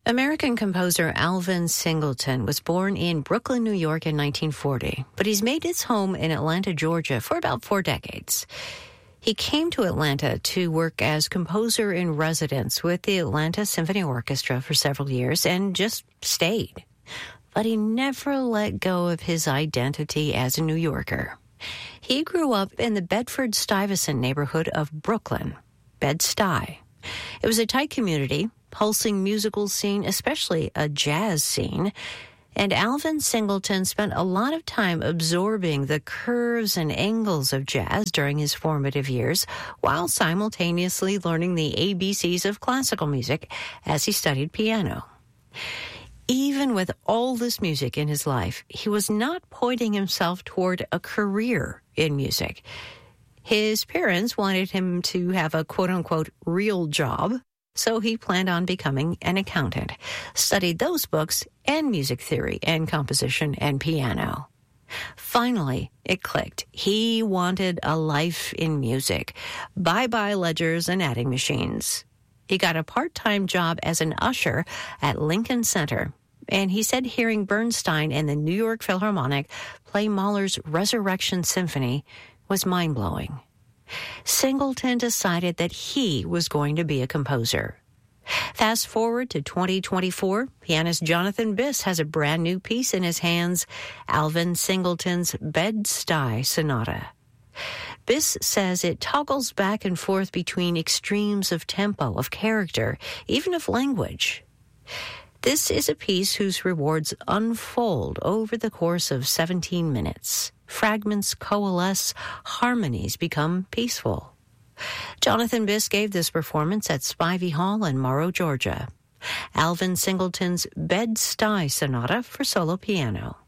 American composer Alvin Singleton was born in Brooklyn, New York in 1940, but he's made his home in Atlanta, Georgia for about 4 decades. He came to Atlanta to work as composer in residence with the Atlanta Symphony Orchestra for several years and just stayed. But he never let go of his identity as a New Yorker. He grew up in the Bedford-Stuyvesant neighborhood of Brooklyn, Bed-Stuy. It was a tight community, pulsing musical scene, especially a jazz scene. And Alvin Singleton spent a lot of time absorbing the curves and angles of jazz during his formative years, while simultaneously learning the ABCs of classical music as he studied piano. Even with all this music in his life, he was not pointing himself toward a career in music. His parents wanted him to have a quote-unquote real job, so he planned on becoming an accountant, studied those books and music theory and composition and piano. Finally, it clicked. He wanted a life in music. Bye-bye ledgers and adding machines. He got a part-time job as an usher at Lincoln Center, and he said hearing Bernstein and the New York Philharmonic play Mahler's Resurrection Symphony was mind-blowing. Singleton decided that he was going to be a composer. Fast forward to 2024, pianist Jonathan Biss has a brand new piece in his hands, Alvin Singleton's Bed-Stuy Sonata. Biss says it toggles back and forth between extremes of tempo, of character, even of language. This is a piece whose rewards unfold over the course of 17 minutes. Fragments coalesce, harmonies become peaceful. Jonathan Biss gave this performance at Spivey Hall in Morrow, Georgia. Alvin Singleton's Bed-Stuy Sonata for solo piano.